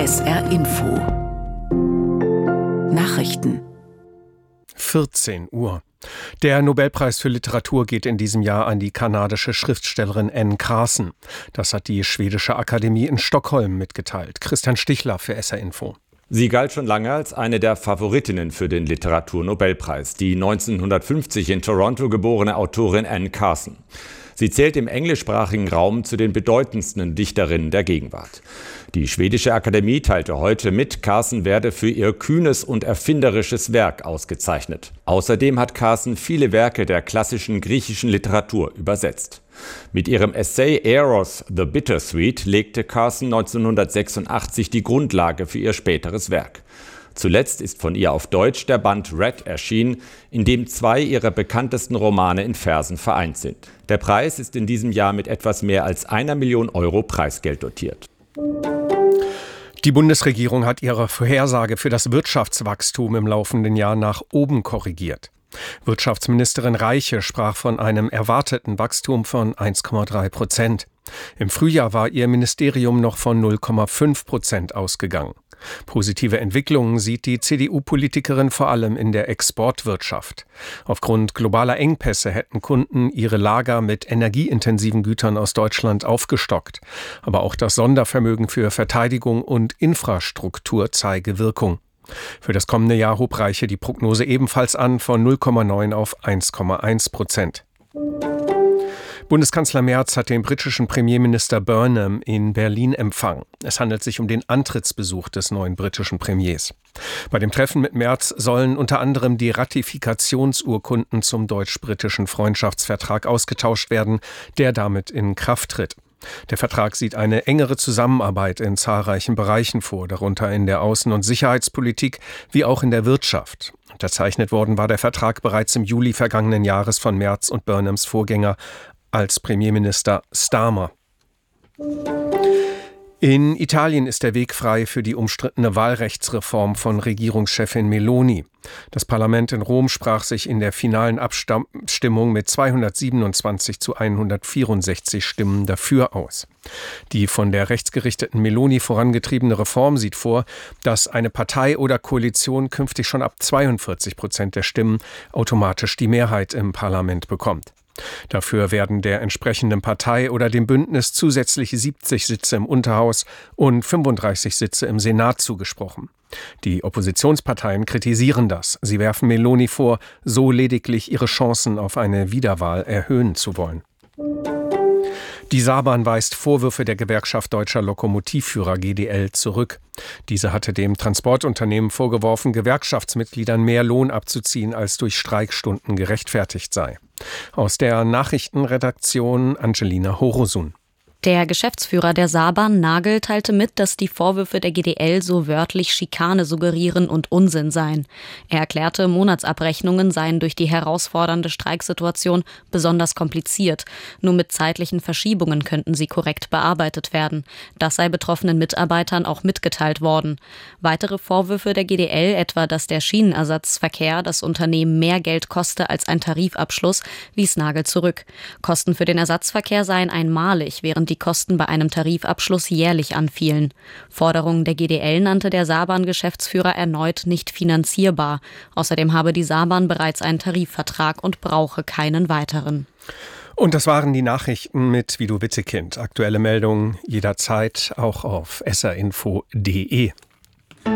SR Info Nachrichten 14 Uhr. Der Nobelpreis für Literatur geht in diesem Jahr an die kanadische Schriftstellerin Anne Carson. Das hat die Schwedische Akademie in Stockholm mitgeteilt. Christian Stichler für SR Info. Sie galt schon lange als eine der Favoritinnen für den Literaturnobelpreis, die 1950 in Toronto geborene Autorin Anne Carson. Sie zählt im englischsprachigen Raum zu den bedeutendsten Dichterinnen der Gegenwart. Die Schwedische Akademie teilte heute mit, Carson werde für ihr kühnes und erfinderisches Werk ausgezeichnet. Außerdem hat Carson viele Werke der klassischen griechischen Literatur übersetzt. Mit ihrem Essay Eros the Bittersweet legte Carson 1986 die Grundlage für ihr späteres Werk. Zuletzt ist von ihr auf Deutsch der Band Red erschienen, in dem 2 ihrer bekanntesten Romane in Versen vereint sind. Der Preis ist in diesem Jahr mit etwas mehr als 1 Million Euro Preisgeld dotiert. Die Bundesregierung hat ihre Vorhersage für das Wirtschaftswachstum im laufenden Jahr nach oben korrigiert. Wirtschaftsministerin Reiche sprach von einem erwarteten Wachstum von 1,3%. Im Frühjahr war ihr Ministerium noch von 0,5% ausgegangen. Positive Entwicklungen sieht die CDU-Politikerin vor allem in der Exportwirtschaft. Aufgrund globaler Engpässe hätten Kunden ihre Lager mit energieintensiven Gütern aus Deutschland aufgestockt. Aber auch das Sondervermögen für Verteidigung und Infrastruktur zeige Wirkung. Für das kommende Jahr hob Reiche die Prognose ebenfalls an von 0,9 auf 1,1%. Bundeskanzler Merz hat den britischen Premierminister Burnham in Berlin empfangen. Es handelt sich um den Antrittsbesuch des neuen britischen Premiers. Bei dem Treffen mit Merz sollen unter anderem die Ratifikationsurkunden zum deutsch-britischen Freundschaftsvertrag ausgetauscht werden, der damit in Kraft tritt. Der Vertrag sieht eine engere Zusammenarbeit in zahlreichen Bereichen vor, darunter in der Außen- und Sicherheitspolitik wie auch in der Wirtschaft. Unterzeichnet worden war der Vertrag bereits im Juli vergangenen Jahres von Merz und Burnhams Vorgänger als Premierminister Starmer. In Italien ist der Weg frei für die umstrittene Wahlrechtsreform von Regierungschefin Meloni. Das Parlament in Rom sprach sich in der finalen Abstimmung mit 227 zu 164 Stimmen dafür aus. Die von der rechtsgerichteten Meloni vorangetriebene Reform sieht vor, dass eine Partei oder Koalition künftig schon ab 42% der Stimmen automatisch die Mehrheit im Parlament bekommt. Dafür werden der entsprechenden Partei oder dem Bündnis zusätzlich 70 Sitze im Unterhaus und 35 Sitze im Senat zugesprochen. Die Oppositionsparteien kritisieren das. Sie werfen Meloni vor, so lediglich ihre Chancen auf eine Wiederwahl erhöhen zu wollen. Die Saarbahn weist Vorwürfe der Gewerkschaft Deutscher Lokomotivführer GDL zurück. Diese hatte dem Transportunternehmen vorgeworfen, Gewerkschaftsmitgliedern mehr Lohn abzuziehen, als durch Streikstunden gerechtfertigt sei. Aus der Nachrichtenredaktion Angelina Horosun. Der Geschäftsführer der Saarbahn Nagel teilte mit, dass die Vorwürfe der GDL so wörtlich Schikane suggerieren und Unsinn seien. Er erklärte, Monatsabrechnungen seien durch die herausfordernde Streiksituation besonders kompliziert. Nur mit zeitlichen Verschiebungen könnten sie korrekt bearbeitet werden. Das sei betroffenen Mitarbeitern auch mitgeteilt worden. Weitere Vorwürfe der GDL, etwa dass der Schienenersatzverkehr das Unternehmen mehr Geld koste als ein Tarifabschluss, wies Nagel zurück. Kosten für den Ersatzverkehr seien einmalig, während die Kosten bei einem Tarifabschluss jährlich anfielen. Forderungen der GDL nannte der Saarbahn-Geschäftsführer erneut nicht finanzierbar. Außerdem habe die Saarbahn bereits einen Tarifvertrag und brauche keinen weiteren. Und das waren die Nachrichten mit Guido Wittekind. Aktuelle Meldungen jederzeit auch auf srinfo.de.